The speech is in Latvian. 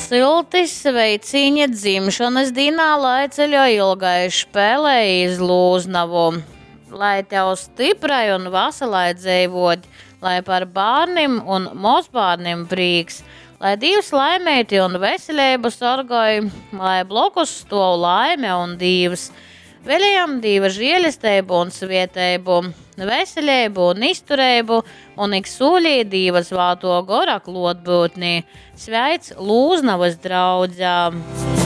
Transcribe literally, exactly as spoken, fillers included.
Siltis sveiciņa dzimšanas dienā, lai ceļo ilgai špēlē iz Lūznavu. Lai tev stiprai un vasalai dzīvot, lai par bārnim un mozbārnim prīks, lai Dievs laimēti un veselību sorgoj, lai blokus stov laime un Dievs. Vēlējam Dieva žēlestību un svētību, veselību un izturību un ik sūlī Dieva svāto gora klotbūtnī. Sveic Lūznavas draudzā!